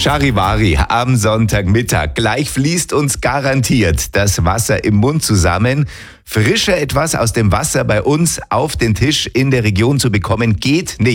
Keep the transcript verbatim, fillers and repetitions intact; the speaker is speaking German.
Charivari am Sonntagmittag. Gleich fließt uns garantiert das Wasser im Mund zusammen. Frischer etwas aus dem Wasser bei uns auf den Tisch in der Region zu bekommen, geht nicht.